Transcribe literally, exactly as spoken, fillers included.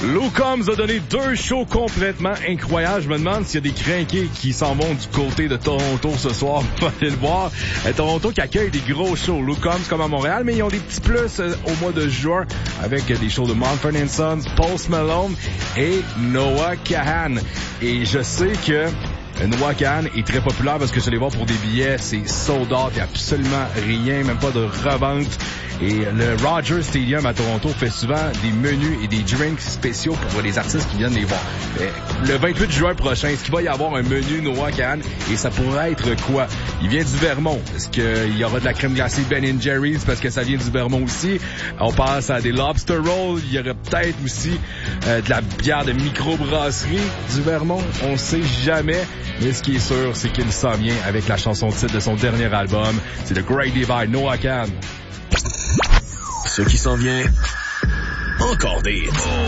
Lou Combs a donné deux shows complètement incroyables. Je me demande s'il y a des crinqués qui s'en vont du côté de Toronto ce soir. On va aller le voir. Euh, Toronto qui accueille des gros shows. Lou Combs comme à Montréal, mais ils ont des petits plus euh, au mois de juin avec des shows de Mumford and Sons, Post Malone et Noah Kahan. Et je sais que Noah Kahan est très populaire parce que je les vois pour des billets, c'est sold out, il n'y a absolument rien, même pas de revente. Et le Rogers Stadium à Toronto fait souvent des menus et des drinks spéciaux pour les artistes qui viennent les voir. Le vingt-huit juin prochain, est-ce qu'il va y avoir un menu Noah Kahan? Et ça pourrait être quoi? Il vient du Vermont. Est-ce qu'il y aura de la crème glacée Ben and Jerry's parce que ça vient du Vermont aussi? On passe à des lobster rolls. Il y aurait peut-être aussi euh, de la bière de microbrasserie du Vermont. On sait jamais. Mais ce qui est sûr, c'est qu'il s'en vient avec la chanson titre de son dernier album. C'est The Great Divide, Noah Kahan. Ce qui s'en vient, encore des hits.